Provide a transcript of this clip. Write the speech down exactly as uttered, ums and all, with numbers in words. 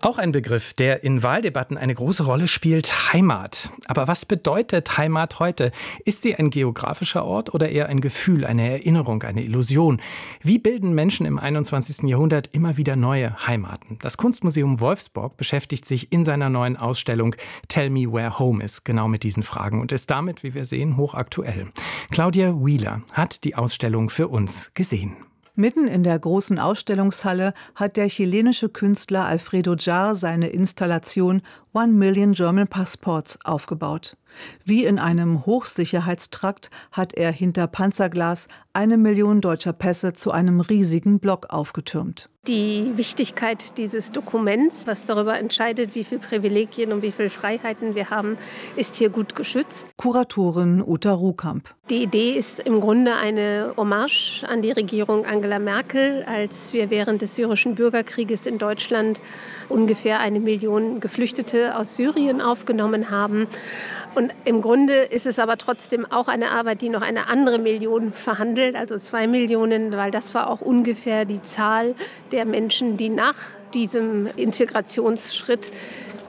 Auch ein Begriff, der in Wahldebatten eine große Rolle spielt, Heimat. Aber was bedeutet Heimat heute? Ist sie ein geografischer Ort oder eher ein Gefühl, eine Erinnerung, eine Illusion? Wie bilden Menschen im einundzwanzigsten Jahrhundert immer wieder neue Heimaten? Das Kunstmuseum Wolfsburg beschäftigt sich in seiner neuen Ausstellung Tell Me Where Home Is genau mit diesen Fragen und ist damit, wie wir sehen, hochaktuell. Claudia Wheeler hat die Ausstellung für uns gesehen. Mitten in der großen Ausstellungshalle hat der chilenische Künstler Alfredo Jar seine Installation One Million German Passports aufgebaut. Wie in einem Hochsicherheitstrakt hat er hinter Panzerglas eine Million deutscher Pässe zu einem riesigen Block aufgetürmt. Die Wichtigkeit dieses Dokuments, was darüber entscheidet, wie viele Privilegien und wie viele Freiheiten wir haben, ist hier gut geschützt. Kuratorin Uta Ruhkamp. Die Idee ist im Grunde eine Hommage an die Regierung Angela Merkel, als wir während des syrischen Bürgerkrieges in Deutschland ungefähr eine Million Geflüchtete aus Syrien aufgenommen haben. Und im Grunde ist es aber trotzdem auch eine Arbeit, die noch eine andere Million verhandelt, also zwei Millionen, weil das war auch ungefähr die Zahl der Menschen, die nach diesem Integrationsschritt